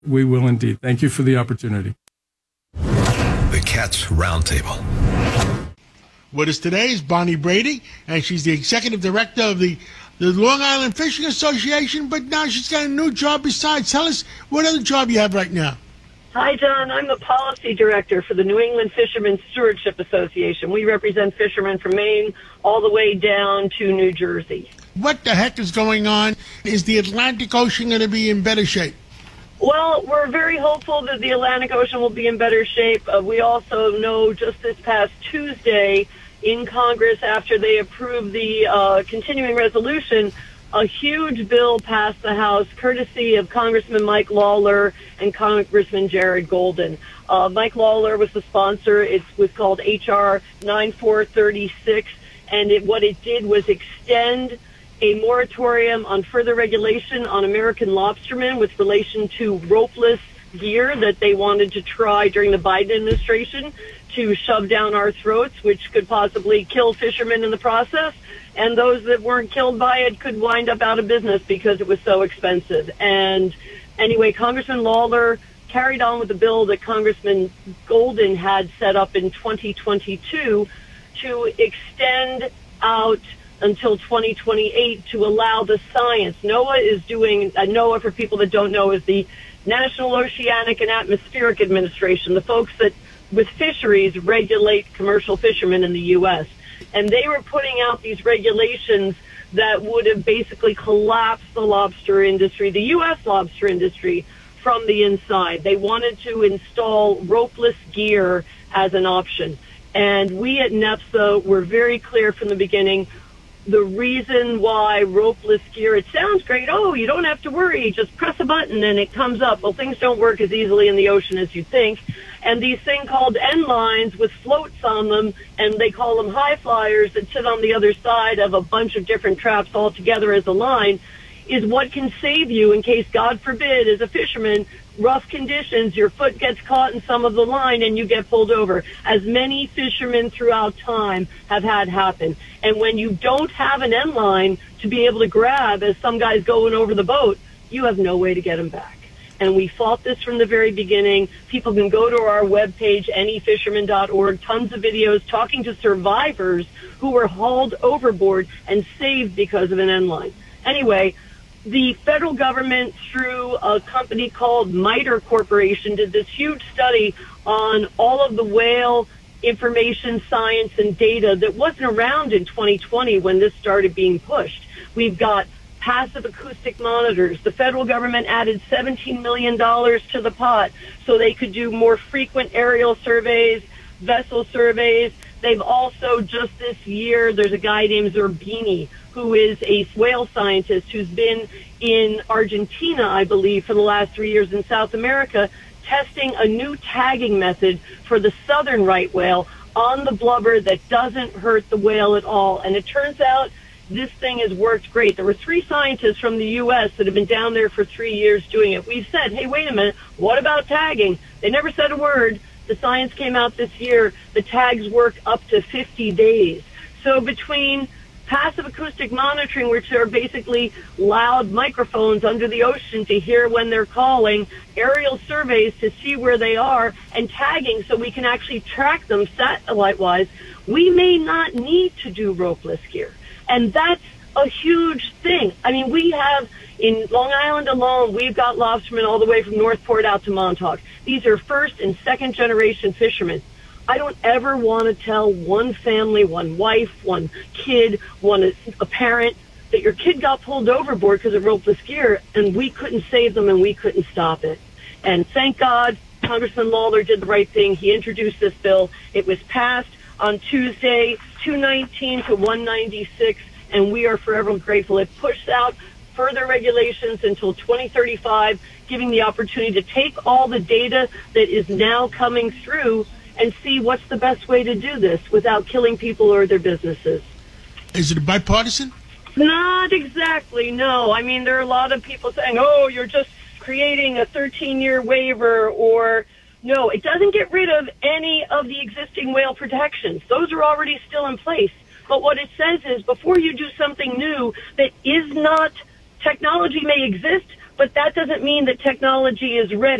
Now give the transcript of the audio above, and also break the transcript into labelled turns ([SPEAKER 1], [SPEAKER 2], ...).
[SPEAKER 1] We will indeed. Thank you for the opportunity.
[SPEAKER 2] The Cats Roundtable.
[SPEAKER 3] With us today is Bonnie Brady, and she's the executive director of the Long Island Fishing Association, but now she's got a new job besides. Tell us what other job you have right now.
[SPEAKER 4] Hi, John. I'm the policy director for the New England Fishermen's Stewardship Association. We represent fishermen from Maine all the way down to New Jersey.
[SPEAKER 3] What the heck is going on? Is the Atlantic Ocean going to be in better shape?
[SPEAKER 4] Well, we're very hopeful that the Atlantic Ocean will be in better shape. We also know just this past Tuesday in Congress, after they approved the continuing resolution, a huge bill passed the House courtesy of Congressman Mike Lawler and Congressman Jared Golden. Mike Lawler was the sponsor. It was called H.R. 9436, and what it did was extend a moratorium on further regulation on American lobstermen with relation to ropeless gear that they wanted to try during the Biden administration to shove down our throats, which could possibly kill fishermen in the process. And those that weren't killed by it could wind up out of business because it was so expensive. And anyway, Congressman Lawler carried on with the bill that Congressman Golden had set up in 2022 to extend out until 2028 to allow the science. NOAA is doing, NOAA, for people that don't know, is the National Oceanic and Atmospheric Administration, the folks that, with fisheries, regulate commercial fishermen in the U.S. And they were putting out these regulations that would have basically collapsed the lobster industry, the U.S. lobster industry, from the inside. They wanted to install ropeless gear as an option. And we at NEPSA were very clear from the beginning, the reason why ropeless gear, it sounds great. Oh, you don't have to worry. Just press a button and it comes up. Well, things don't work as easily in the ocean as you think. And these things called end lines with floats on them, and they call them high flyers that sit on the other side of a bunch of different traps all together as a line, is what can save you in case, God forbid, as a fisherman, rough conditions, your foot gets caught in some of the line and you get pulled over, as many fishermen throughout time have had happen. And when you don't have an end line to be able to grab as some guy's going over the boat, you have no way to get him back. And we fought this from the very beginning. People can go to our webpage, anyfisherman.org, tons of videos talking to survivors who were hauled overboard and saved because of an end line. Anyway, the federal government, through a company called MITRE Corporation, did this huge study on all of the whale information, science, and data that wasn't around in 2020 when this started being pushed. We've got passive acoustic monitors. The federal government added $17 million to the pot so they could do more frequent aerial surveys, vessel surveys. They've also, just this year, there's a guy named Zerbini, who is a whale scientist who's been in Argentina, I believe, for the last 3 years in South America, testing a new tagging method for the southern right whale on the blubber that doesn't hurt the whale at all. And it turns out this thing has worked great. There were 3 scientists from the U.S. that have been down there for 3 years doing it. We've said, hey, wait a minute, what about tagging? They never said a word. The science came out this year. The tags work up to 50 days. So between passive acoustic monitoring, which are basically loud microphones under the ocean to hear when they're calling, aerial surveys to see where they are, and tagging so we can actually track them satellite-wise, we may not need to do ropeless gear. And that's a huge thing. I mean, we have, in Long Island alone, we've got lobstermen all the way from Northport out to Montauk. These are first and second generation fishermen. I don't ever want to tell one family, one wife, one kid, a parent that your kid got pulled overboard because of ropeless gear and we couldn't save them and we couldn't stop it. And thank God Congressman Lawler did the right thing. He introduced this bill. It was passed on Tuesday, 219 to 196, and we are forever grateful. It pushed out further regulations until 2035, giving the opportunity to take all the data that is now coming through and see what's the best way to do this without killing people or their businesses.
[SPEAKER 3] Is it bipartisan?
[SPEAKER 4] Not exactly, no. I mean, there are a lot of people saying, oh, you're just creating a 13-year waiver, or no, it doesn't get rid of any of the existing whale protections. Those are already still in place. But what it says is before you do something new that is not, technology may exist, but that doesn't mean that technology is ready.